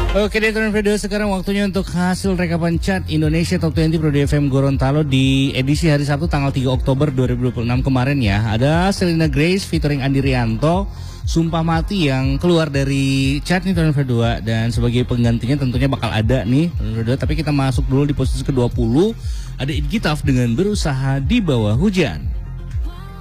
Oke deh teman video, sekarang waktunya untuk hasil rekapan chart Indonesia Top 20 Pro FM Gorontalo di edisi hari Sabtu tanggal 3 Oktober 2026 kemarin ya. Ada Selena Grace featuring Andi Rianto, Sumpah Mati yang keluar dari chart nih teman video, dan sebagai penggantinya tentunya bakal ada nih teman video. Tapi kita masuk dulu di posisi ke-20, ada It Gitaf dengan Berusaha di Bawah Hujan.